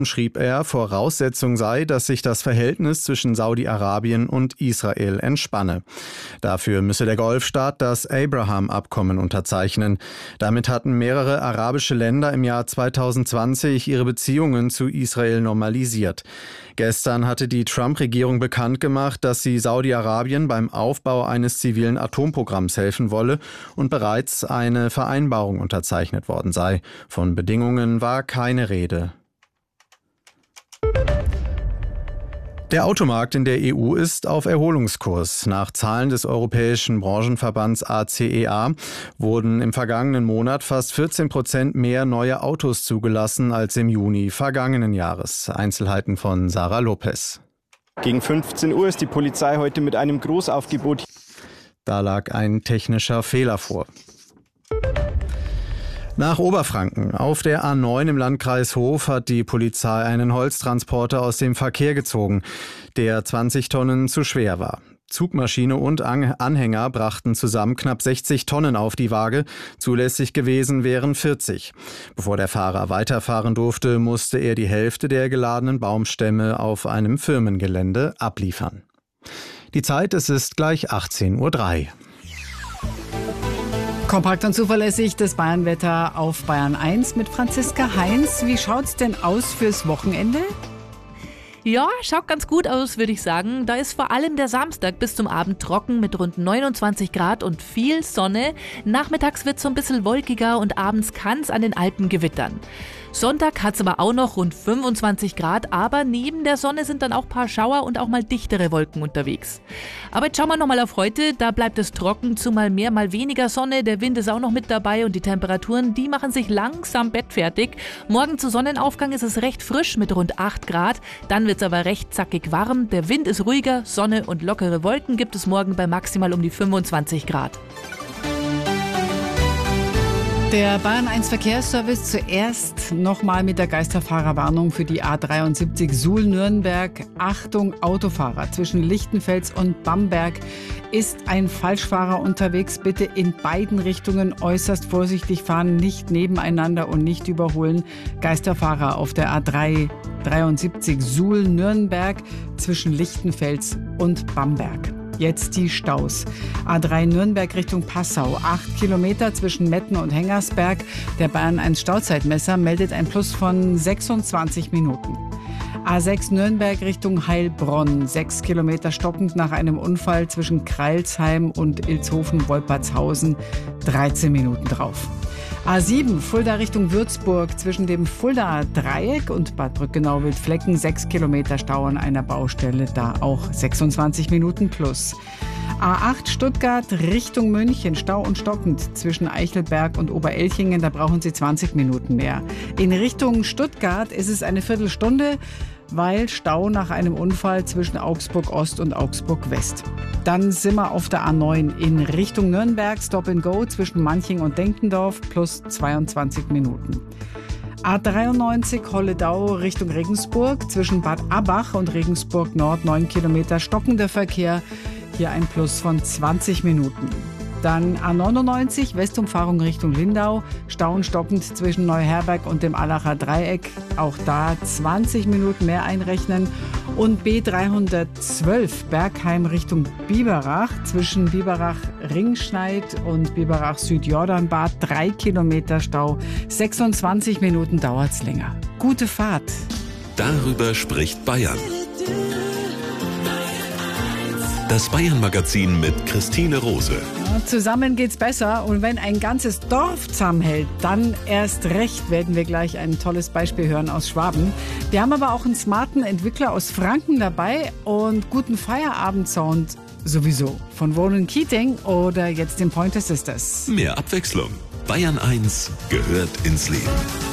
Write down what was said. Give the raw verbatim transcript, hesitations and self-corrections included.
schrieb er, Voraussetzung sei, dass sich das Verhältnis zwischen Saudi-Arabien und Israel entspanne. Dafür müsse der Golfstaat das Abraham-Abkommen unterzeichnen. Damit hatten mehrere arabische Länder im Jahr zweitausendzwanzig ihre Beziehungen zu Israel normalisiert. Gestern hatte die Trump-Regierung bekannt gemacht, dass sie Saudi-Arabien beim Aufbau eines zivilen Atomprogramms helfen wolle und bereits eine Vereinbarung unterzeichnet worden sei. Von Bedingungen war keine Rede. Der Automarkt in der E U ist auf Erholungskurs. Nach Zahlen des Europäischen Branchenverbands A C E A wurden im vergangenen Monat fast vierzehn Prozent mehr neue Autos zugelassen als im Juni vergangenen Jahres. Einzelheiten von Sarah Lopez. Gegen fünfzehn Uhr ist die Polizei heute mit einem Großaufgebot. Da lag ein technischer Fehler vor. Nach Oberfranken. Auf der A neun im Landkreis Hof hat die Polizei einen Holztransporter aus dem Verkehr gezogen, der zwanzig Tonnen zu schwer war. Zugmaschine und Anhänger brachten zusammen knapp sechzig Tonnen auf die Waage. Zulässig gewesen wären vierzig. Bevor der Fahrer weiterfahren durfte, musste er die Hälfte der geladenen Baumstämme auf einem Firmengelände abliefern. Die Zeit, es ist gleich achtzehn Uhr drei. Kompakt und zuverlässig das Bayernwetter auf Bayern eins mit Franziska Heinz. Wie schaut's denn aus fürs Wochenende? Ja, schaut ganz gut aus, würde ich sagen. Da ist vor allem der Samstag bis zum Abend trocken mit rund neunundzwanzig Grad und viel Sonne. Nachmittags wird es so ein bisschen wolkiger und abends kann es an den Alpen gewittern. Sonntag hat es aber auch noch rund fünfundzwanzig Grad, aber neben der Sonne sind dann auch ein paar Schauer und auch mal dichtere Wolken unterwegs. Aber jetzt schauen wir nochmal auf heute, da bleibt es trocken, zu mal mehr, mal weniger Sonne, der Wind ist auch noch mit dabei und die Temperaturen, die machen sich langsam bettfertig. Morgen zu Sonnenaufgang ist es recht frisch mit rund acht Grad, dann wird es aber recht zackig warm, der Wind ist ruhiger, Sonne und lockere Wolken gibt es morgen bei maximal um die fünfundzwanzig Grad. Der Bayern eins Verkehrsservice zuerst nochmal mit der Geisterfahrerwarnung für die A dreiundsiebzig Suhl-Nürnberg. Achtung, Autofahrer, zwischen Lichtenfels und Bamberg ist ein Falschfahrer unterwegs. Bitte in beiden Richtungen äußerst vorsichtig fahren, nicht nebeneinander und nicht überholen. Geisterfahrer auf der A dreiundsiebzig Suhl-Nürnberg zwischen Lichtenfels und Bamberg. Jetzt die Staus. A drei Nürnberg Richtung Passau. Acht Kilometer zwischen Metten und Hengersberg. Der Bayern eins Stauzeitmesser meldet ein Plus von sechsundzwanzig Minuten. A sechs Nürnberg Richtung Heilbronn. Sechs Kilometer stockend nach einem Unfall zwischen Kreilsheim und Ilshofen-Wolpertshausen. dreizehn Minuten drauf. A sieben Fulda Richtung Würzburg zwischen dem Fuldaer Dreieck und Bad Brückenau-Wildflecken. Sechs Kilometer Stau an einer Baustelle, da auch sechsundzwanzig Minuten plus. A acht Stuttgart Richtung München, Stau und stockend zwischen Eichelberg und Oberelchingen, da brauchen Sie zwanzig Minuten mehr. In Richtung Stuttgart ist es eine Viertelstunde, weil Stau nach einem Unfall zwischen Augsburg Ost und Augsburg West. Dann sind wir auf der A neun in Richtung Nürnberg, Stop and Go zwischen Manching und Denkendorf, plus zweiundzwanzig Minuten. A dreiundneunzig Holledau Richtung Regensburg, zwischen Bad Abbach und Regensburg Nord, neun Kilometer stockender Verkehr, hier ein Plus von zwanzig Minuten. Dann A neunundneunzig, Westumfahrung Richtung Lindau, Stau und stockend zwischen Neuherberg und dem Allacher Dreieck, auch da zwanzig Minuten mehr einrechnen. Und B dreihundertzwölf, Bergheim Richtung Biberach, zwischen Biberach-Ringschneid und Biberach-Südjordanbad, drei Kilometer Stau, sechsundzwanzig Minuten dauert's länger. Gute Fahrt. Darüber spricht Bayern. Das Bayern-Magazin mit Christine Rose. Ja, zusammen geht's besser und wenn ein ganzes Dorf zusammenhält, dann erst recht, werden wir gleich ein tolles Beispiel hören aus Schwaben. Wir haben aber auch einen smarten Entwickler aus Franken dabei und guten Feierabendsound sowieso. Von Ronan Keating oder jetzt den Pointer Sisters. Mehr Abwechslung. Bayern eins gehört ins Leben.